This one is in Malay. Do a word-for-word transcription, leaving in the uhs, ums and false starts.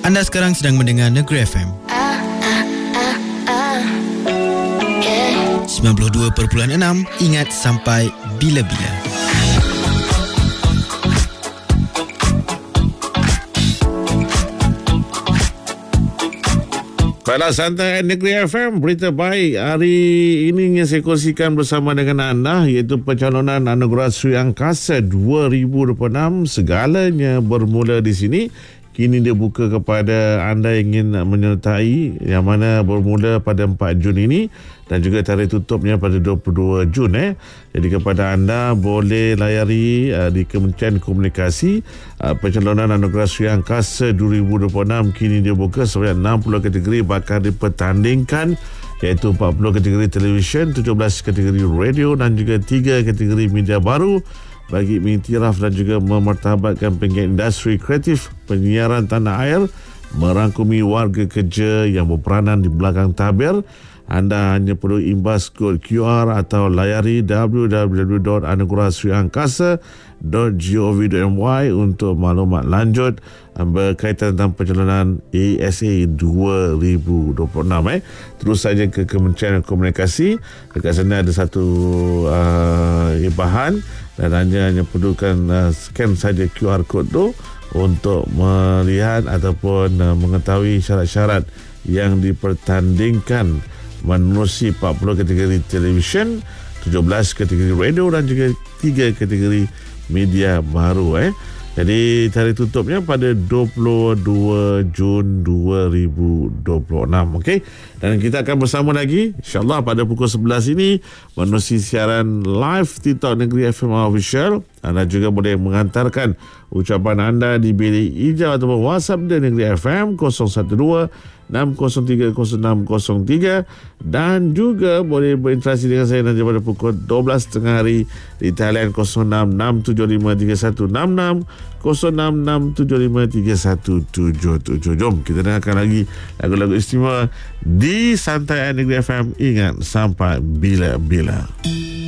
Anda sekarang sedang mendengar Negeri F M sembilan puluh dua perpuluhan enam. Ingat sampai bila-bila. Baiklah, Santai Negeri F M, berita baik hari ini yang saya kongsikan bersama dengan anda, iaitu pencalonan Anugerah Sri Angkasa dua ribu dua puluh enam. Segalanya bermula di sini. Kini dia buka kepada anda yang ingin menyertai, yang mana bermula pada empat Jun ini dan juga tarikh tutupnya pada dua puluh dua Jun. Eh. Jadi kepada anda boleh layari uh, di Kementerian Komunikasi uh, pencalonan Anugerah Sri Angkasa dua ribu dua puluh enam. Kini dia buka sebanyak enam puluh kategori bakal dipertandingkan, iaitu empat puluh kategori televisyen, tujuh belas kategori radio dan juga tiga kategori media baru bagi mengiktiraf dan juga memartabatkan penggiat industri kreatif penyiaran tanah air, merangkumi warga kerja yang berperanan di belakang tabir. Anda hanya perlu imbas kod Q R atau layari w w w dot anugerah sri angkasa dot gov dot my untuk maklumat lanjut berkaitan tentang pencalonan A S A dua ribu dua puluh enam. Eh. Terus saja ke Kementerian Komunikasi. Dekat sana ada satu uh, bahan dan hanya hanya perlukan uh, scan saja Q R code tu untuk melihat ataupun uh, mengetahui syarat-syarat yang dipertandingkan menerusi empat puluh kategori televisyen, tujuh belas kategori radio dan juga tiga kategori media baru. Eh. Jadi tarikh tutupnya pada dua puluh dua Jun dua ribu dua puluh enam. Okey. Dan kita akan bersama lagi insya-Allah pada pukul sebelas ini menerusi siaran live TikTok Negeri F M Official. Anda juga boleh mengantarkan ucapan anda di bilik hijau ataupun WhatsApp di Negeri F M kosong satu dua enam kosong tiga kosong enam kosong tiga dan juga boleh berinteraksi dengan saya nanti pada pukul dua belas tengah hari di talian kosong enam enam tujuh lima tiga satu enam enam kosong enam enam tujuh lima tiga satu tujuh tujuh. Jom kita dengarkan lagi lagu-lagu istimewa di Santai Negeri F M. Ingat sampai bila-bila.